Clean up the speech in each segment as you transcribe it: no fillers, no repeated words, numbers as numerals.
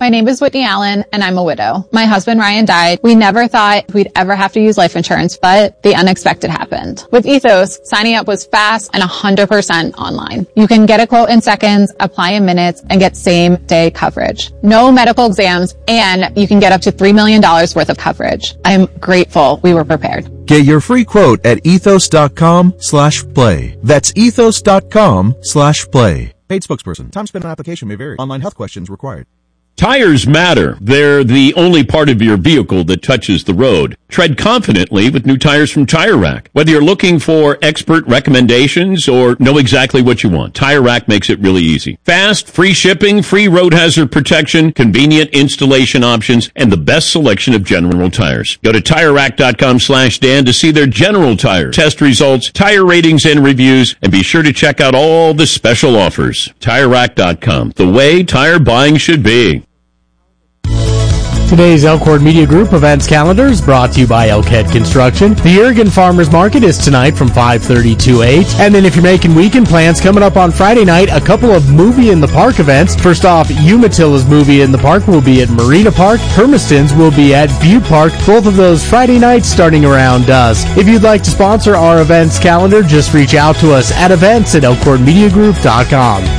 My name is Whitney Allen, and I'm a widow. My husband, Ryan, died. We never thought we'd ever have to use life insurance, but the unexpected happened. With Ethos, signing up was fast and 100% online. You can get a quote in seconds, apply in minutes, and get same-day coverage. No medical exams, and you can get up to $3 million worth of coverage. I'm grateful we were prepared. Get your free quote at ethos.com/play. That's ethos.com/play. Paid spokesperson. Time spent on application may vary. Online health questions required. Tires matter. They're the only part of your vehicle that touches the road. Tread confidently with new tires from Tire Rack. Whether you're looking for expert recommendations or know exactly what you want, Tire Rack makes it really easy. Fast, free shipping, free road hazard protection, convenient installation options, and the best selection of General tires. Go to TireRack.com/Dan to see their General tire test results, tire ratings, and reviews, and be sure to check out all the special offers. TireRack.com, the way tire buying should be. Today's Elkhorn Media Group events calendar is brought to you by Elkhead Construction. The Oregon Farmers Market is tonight from 5:30 to 8. And then if you're making weekend plans, coming up on Friday night, a couple of Movie in the Park events. First off, Umatilda's Movie in the Park will be at Marina Park. Hermiston's will be at Butte Park. Both of those Friday nights starting around dusk. If you'd like to sponsor our events calendar, just reach out to us at events@elkhornmediagroup.com.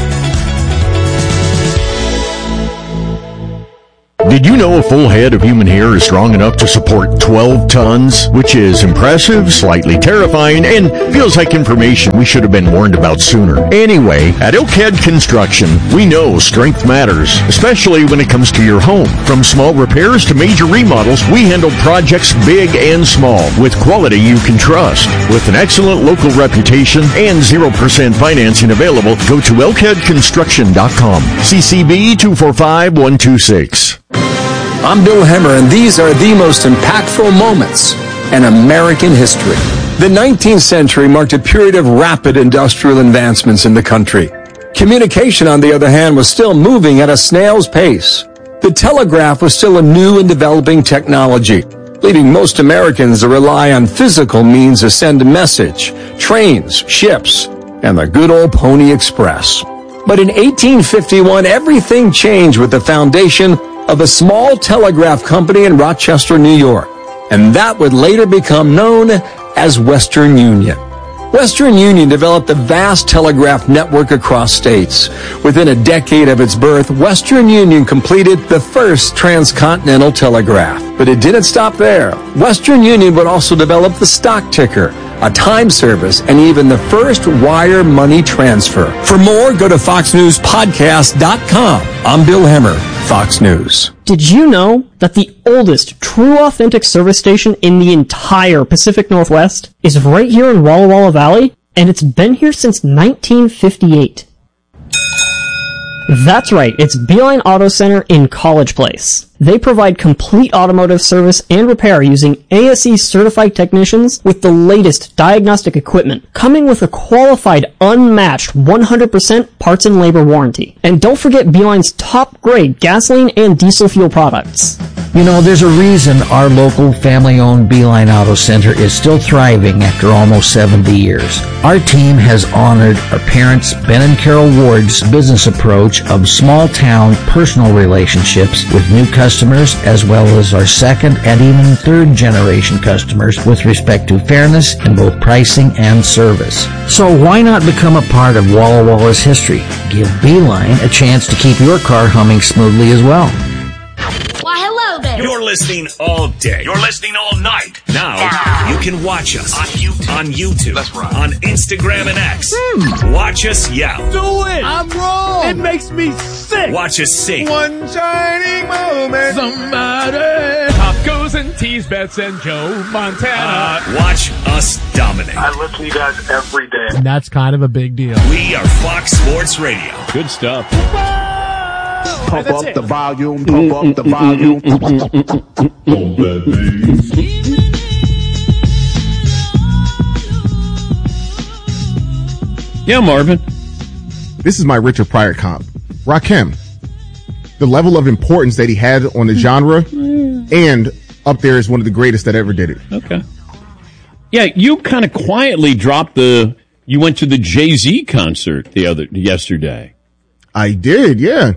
Did you know a full head of human hair is strong enough to support 12 tons? Which is impressive, slightly terrifying, and feels like information we should have been warned about sooner. Anyway, at Elkhead Construction, we know strength matters, especially when it comes to your home. From small repairs to major remodels, we handle projects big and small with quality you can trust. With an excellent local reputation and 0% financing available, go to elkheadconstruction.com. CCB 245126. I'm Bill Hemmer, and these are the most impactful moments in American history. The 19th century marked a period of rapid industrial advancements in the country. Communication, on the other hand, was still moving at a snail's pace. The telegraph was still a new and developing technology, leading most Americans to rely on physical means to send a message, trains, ships, and the good old Pony Express. But in 1851, everything changed with the foundation of a small telegraph company in Rochester, New York, and that would later become known as Western Union. Western Union developed a vast telegraph network across states. Within a decade of its birth, Western Union completed the first transcontinental telegraph. But it didn't stop there. Western Union would also develop the stock ticker, a time service, and even the first wire money transfer. For more, go to foxnewspodcast.com. I'm Bill Hemmer, Fox News. Did you know that the oldest true authentic service station in the entire Pacific Northwest is right here in Walla Walla Valley? And it's been here since 1958. That's right, it's Beeline Auto Center in College Place. They provide complete automotive service and repair using ASE certified technicians with the latest diagnostic equipment, coming with a qualified, unmatched 100% parts and labor warranty. And don't forget Beeline's top grade gasoline and diesel fuel products. You know, there's a reason our local family-owned Beeline Auto Center is still thriving after almost 70 years. Our team has honored our parents, Ben and Carol Ward's business approach of small-town personal relationships with new customers, as well as our second and even third-generation customers with respect to fairness in both pricing and service. So why not become a part of Walla Walla's history? Give Beeline a chance to keep your car humming smoothly as well. Why, hello there. You're listening all day. You're listening all night. Now, you can watch us on YouTube. That's right. On Instagram and X. Watch us yell. Do it. I'm wrong. It makes me sick. Watch us sing. One shining moment. Somebody. Pop goes and tease Bets and Joe Montana. Watch us dominate. I listen to you guys every day. And that's kind of a big deal. We are Fox Sports Radio. Good stuff. Pump up the volume, pump up the volume. Yeah, Marvin. This is my Richard Pryor comp. Rakim. The level of importance that he had on the genre, and up there is one of the greatest that ever did it. Okay. Yeah, you kind of quietly dropped you went to the Jay-Z concert yesterday. I did, yeah. Like,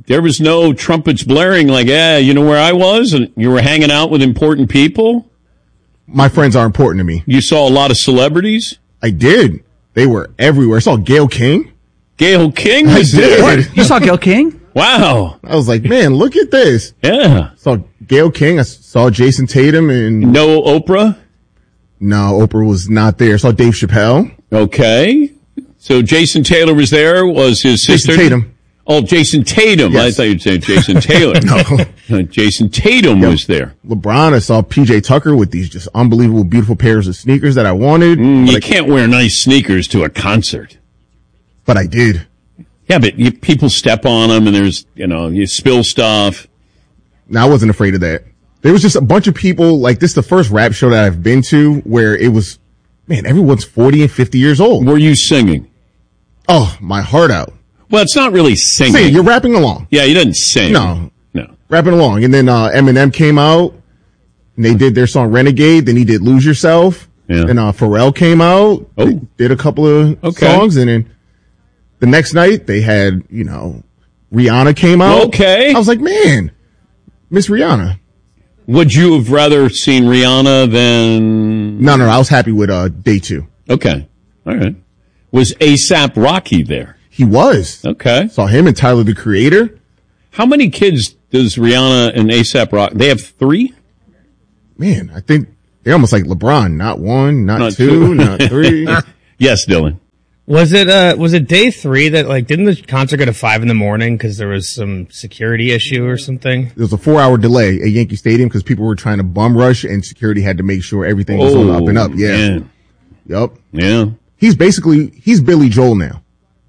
there was no trumpets blaring like, you know where I was? And you were hanging out with important people? My friends are important to me. You saw a lot of celebrities? I did. They were everywhere. I saw Gayle King. Gayle King was there? What? You saw Gayle King? Wow. I was like, man, look at this. Yeah. Saw Gayle King. I saw Jason Tatum. And no Oprah? No, Oprah was not there. I saw Dave Chappelle. Okay. So Jason Taylor was there. Was his sister? Jason Tatum. Oh, Jason Tatum. Yes. I thought you'd say Jason Taylor. No. Jason Tatum was there. LeBron, I saw PJ Tucker with these just unbelievable, beautiful pairs of sneakers that I wanted. You can't wear nice sneakers to a concert. But I did. Yeah, but people step on them and there's, you spill stuff. No, I wasn't afraid of that. There was just a bunch of people, like this is the first rap show that I've been to where it was, man, everyone's 40 and 50 years old. Were you singing? Oh, my heart out. Well, it's not really singing. Sing, you're rapping along. Yeah, you didn't sing. No. Rapping along. And then Eminem came out, and they did their song Renegade. Then he did Lose Yourself. Yeah. And Pharrell came out. Oh. They did a couple of songs. And then the next night, they had, Rihanna came out. Okay. I was like, man, Miss Rihanna. Would you have rather seen Rihanna than... No, I was happy with day 2. Okay. All right. Was A$AP Rocky there? He was. Okay. Saw him and Tyler, the Creator. How many kids does Rihanna and A$AP Rocky... They have 3? Man, I think they're almost like LeBron. Not 1, not 2, not 3. Yes, Dylan. Was it day 3 that, didn't the concert go to 5 a.m. because there was some security issue or something? There was a 4-hour delay at Yankee Stadium because people were trying to bum rush and security had to make sure everything was on the up and up. Yeah. Man. Yep. Yeah. He's Billy Joel now.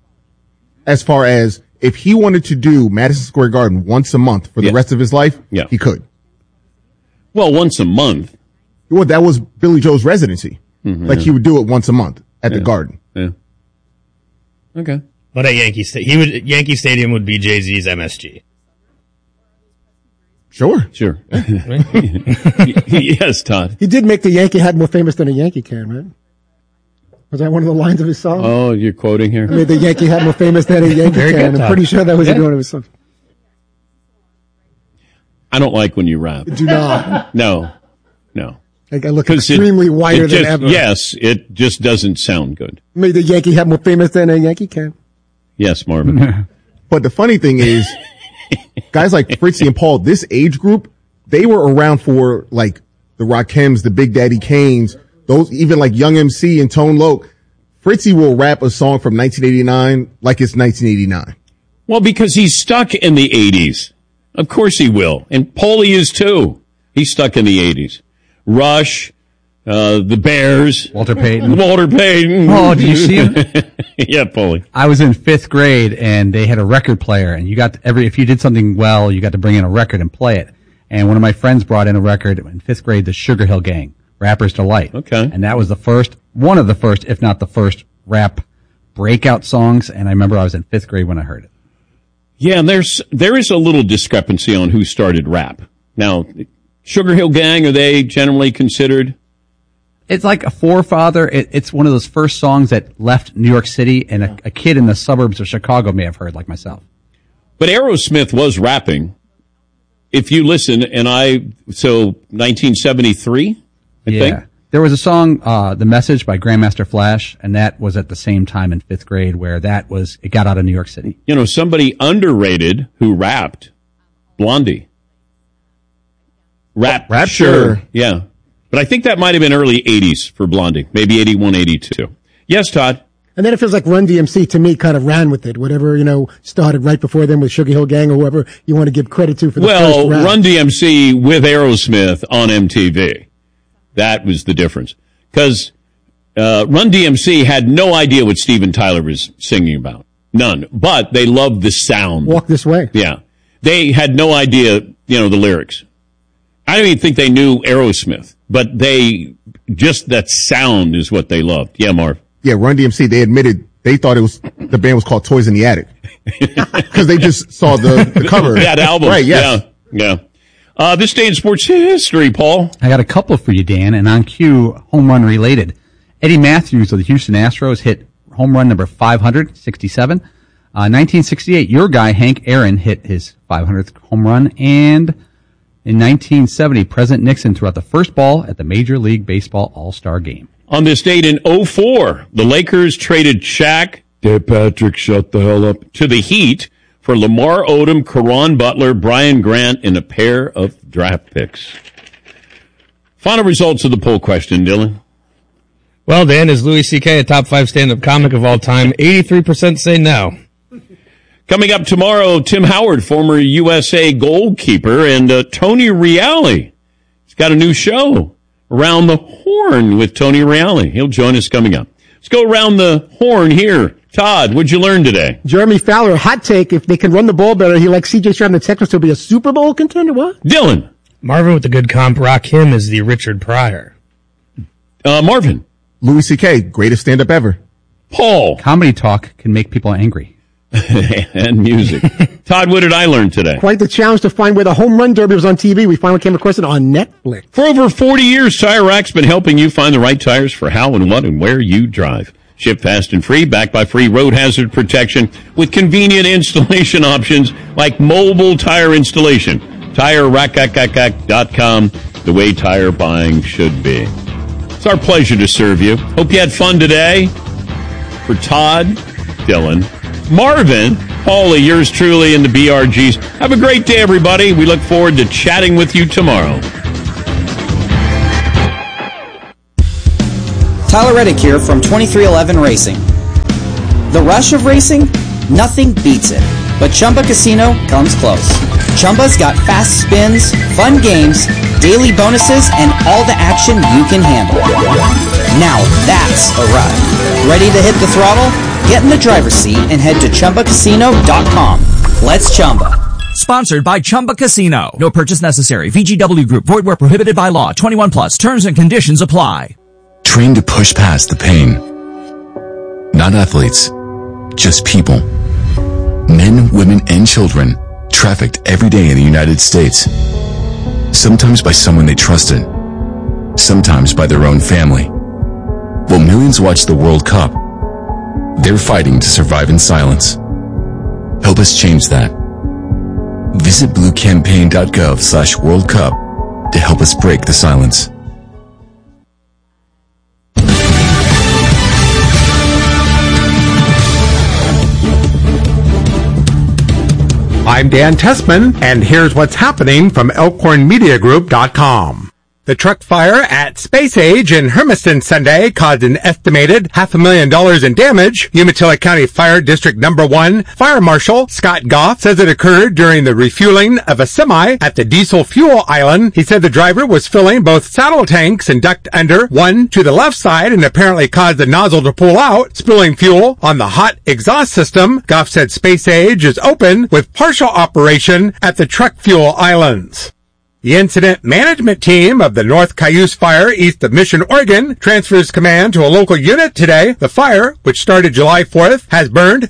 As far as if he wanted to do Madison Square Garden once a month for the rest of his life, he could. Well, once a month. Well, that was Billy Joel's residency. Mm-hmm. He would do it once a month at the Garden. Yeah. Okay. But at Yankee Stadium would be Jay-Z's MSG. Sure. Yes, Todd. He did make the Yankee hat more famous than a Yankee can, right? Was that one of the lines of his song? Oh, you're quoting here? I made the Yankee hat more famous than a Yankee can. I'm pretty sure that was one of his songs. I don't like when you rap. Do not. No. I look extremely whiter than ever. Yes, it just doesn't sound good. Made the Yankee hat more famous than a Yankee can. Yes, Marvin. But the funny thing is, guys like Fritzy and Paul, this age group, they were around for the Rakims, the Big Daddy Kanes, those even like Young MC and Tone Loc. Fritzy will rap a song from 1989 like it's 1989. Well, because he's stuck in the 80s. Of course he will. And Paulie is too. He's stuck in the 80s. Rush, the Bears. Walter Payton. Oh, did you see him? Yeah, Paulie. I was in 5th grade and they had a record player and you got if you did something well, you got to bring in a record and play it. And one of my friends brought in a record in 5th grade, the Sugar Hill Gang, Rapper's Delight. Okay. And that was one of the first, if not the first rap breakout songs. And I remember I was in 5th grade when I heard it. Yeah, there is a little discrepancy on who started rap. Now, Sugar Hill Gang, are they generally considered? It's like a forefather. It's one of those first songs that left New York City and a kid in the suburbs of Chicago may have heard, like myself. But Aerosmith was rapping. If you listen, 1973, I think. There was a song, The Message by Grandmaster Flash, and that was at the same time in 5th grade where it got out of New York City. Somebody underrated who rapped, Blondie. Rap, sure. Yeah. But I think that might have been early 80s for Blondie, maybe 81, 82. Yes, Todd? And then it feels like Run DMC, to me, kind of ran with it. Whatever, started right before them with Sugar Hill Gang or whoever you want to give credit to for the first rap. Run DMC with Aerosmith on MTV. That was the difference. Because Run DMC had no idea what Steven Tyler was singing about. None. But they loved the sound. Walk This Way. Yeah. They had no idea, the lyrics. I don't even think they knew Aerosmith. But that sound is what they loved. Yeah, Marv. Yeah, Run DMC, they admitted they thought the band was called Toys in the Attic. Because they just saw the cover. That album. Right, yes. Yeah. This day in sports history, Paul. I got a couple for you, Dan, and on cue, home run related. Eddie Matthews of the Houston Astros hit home run number 567. 1968, your guy, Hank Aaron, hit his 500th home run. And in 1970, President Nixon threw out the first ball at the Major League Baseball All-Star Game. On this date in 2004, the Lakers traded Shaq, Dave Patrick, shut the hell up, to the Heat for Lamar Odom, Caron Butler, Brian Grant, and a pair of draft picks. Final results of the poll question, Dylan. Well, Dan, is Louis C.K. a top 5 stand-up comic of all time? 83% say no. Coming up tomorrow, Tim Howard, former USA goalkeeper, and Tony Reale. He's got a new show, Around the Horn with Tony Reale. He'll join us coming up. Let's go around the horn here. Todd, what'd you learn today? Jeremy Fowler, hot take. If they can run the ball better, he likes C.J. Stroud and the Texans to be a Super Bowl contender. What? Dylan. Marvin with the good comp. Rakim is the Richard Pryor. Marvin. Louis C.K., greatest stand-up ever. Paul. Comedy talk can make people angry. And music. Todd, what did I learn today? Quite the challenge to find where the home run derby was on TV. We finally came across it on Netflix. For over 40 years, Tire Rack's been helping you find the right tires for how and what and where you drive. Ship fast and free, backed by free road hazard protection with convenient installation options like mobile tire installation. TireRack.com, the way tire buying should be. It's our pleasure to serve you. Hope you had fun today. For Todd, Dylan, Marvin, Paulie, yours truly, and the BRGs. Have a great day, everybody. We look forward to chatting with you tomorrow. Tyler Reddick here from 2311 Racing. The rush of racing? Nothing beats it. But Chumba Casino comes close. Chumba's got fast spins, fun games, daily bonuses, and all the action you can handle. Now that's a ride. Ready to hit the throttle? Get in the driver's seat and head to ChumbaCasino.com. Let's Chumba. Sponsored by Chumba Casino. No purchase necessary. VGW Group. Void where prohibited by law. 21 plus. Terms and conditions apply. Trained to push past the pain. Not athletes, just people. Men, women, and children trafficked every day in the United States. Sometimes by someone they trusted. Sometimes by their own family. While millions watch the World Cup, they're fighting to survive in silence. Help us change that. Visit bluecampaign.gov/World Cup to help us break the silence. I'm Dan Tessman, and here's what's happening from ElkhornMediaGroup.com. The truck fire at Space Age in Hermiston Sunday caused an estimated $500,000 in damage. Umatilla County Fire District No. 1 Fire Marshal Scott Goff says it occurred during the refueling of a semi at the diesel fuel island. He said the driver was filling both saddle tanks and ducked under one to the left side and apparently caused the nozzle to pull out, spilling fuel on the hot exhaust system. Goff said Space Age is open with partial operation at the truck fuel islands. The incident management team of the North Cayuse Fire east of Mission, Oregon, transfers command to a local unit today. The fire, which started July 4th, has burned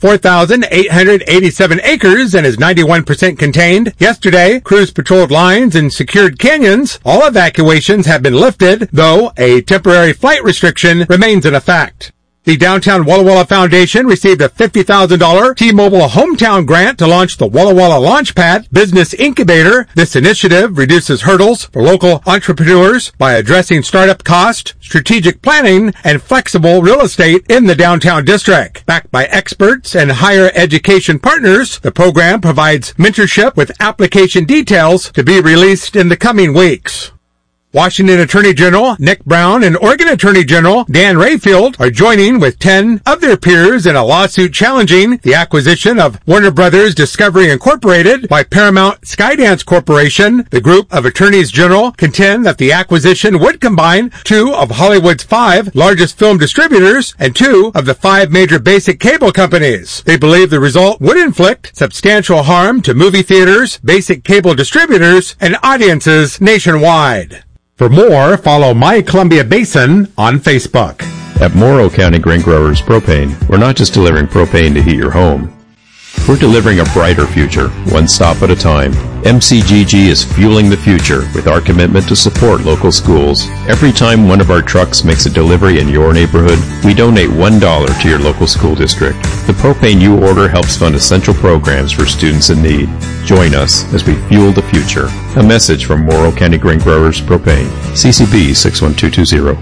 4,887 acres and is 91% contained. Yesterday, crews patrolled lines and secured canyons. All evacuations have been lifted, though a temporary flight restriction remains in effect. The Downtown Walla Walla Foundation received a $50,000 T-Mobile Hometown grant to launch the Walla Walla Launchpad Business Incubator. This initiative reduces hurdles for local entrepreneurs by addressing startup cost, strategic planning, and flexible real estate in the downtown district. Backed by experts and higher education partners, the program provides mentorship with application details to be released in the coming weeks. Washington Attorney General Nick Brown and Oregon Attorney General Dan Rayfield are joining with 10 of their peers in a lawsuit challenging the acquisition of Warner Brothers Discovery Incorporated by Paramount Skydance Corporation. The group of attorneys general contend that the acquisition would combine 2 of Hollywood's 5 largest film distributors and 2 of the 5 major basic cable companies. They believe the result would inflict substantial harm to movie theaters, basic cable distributors, and audiences nationwide. For more, follow My Columbia Basin on Facebook. At Morrow County Grain Growers Propane, we're not just delivering propane to heat your home. We're delivering a brighter future, one stop at a time. MCGG is fueling the future with our commitment to support local schools. Every time one of our trucks makes a delivery in your neighborhood, we donate $1 to your local school district. The propane you order helps fund essential programs for students in need. Join us as we fuel the future. A message from Morrow County Grain Growers Propane. CCB 61220.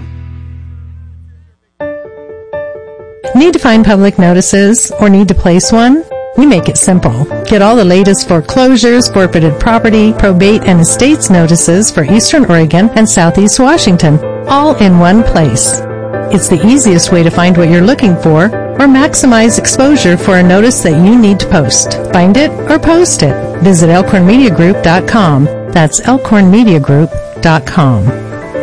Need to find public notices or need to place one? We make it simple. Get all the latest foreclosures, forfeited property, probate, and estates notices for Eastern Oregon and Southeast Washington, all in one place. It's the easiest way to find what you're looking for or maximize exposure for a notice that you need to post. Find it or post it. Visit elkhornmediagroup.com. That's elkhornmediagroup.com.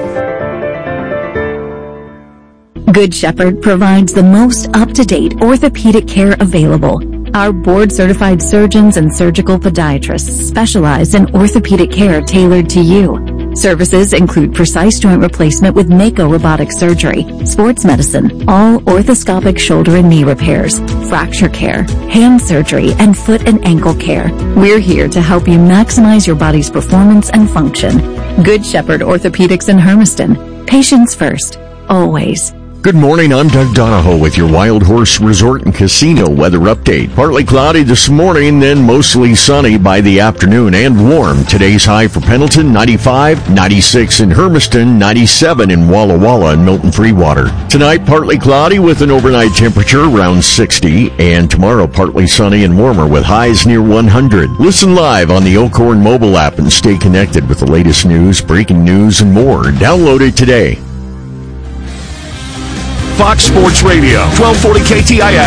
Good Shepherd provides the most up-to-date orthopedic care available. Our board-certified surgeons and surgical podiatrists specialize in orthopedic care tailored to you. Services include precise joint replacement with Mako robotic surgery, sports medicine, all orthoscopic shoulder and knee repairs, fracture care, hand surgery, and foot and ankle care. We're here to help you maximize your body's performance and function. Good Shepherd Orthopedics in Hermiston. Patients first. Always. Good morning, I'm Doug Donahoe with your Wild Horse Resort and Casino weather update. Partly cloudy this morning, then mostly sunny by the afternoon and warm. Today's high for Pendleton, 95, 96 in Hermiston, 97 in Walla Walla and Milton Freewater. Tonight, partly cloudy with an overnight temperature around 60, and tomorrow partly sunny and warmer with highs near 100. Listen live on the Elkhorn mobile app and stay connected with the latest news, breaking news, and more. Download it today. Fox Sports Radio, 1240 KTIX.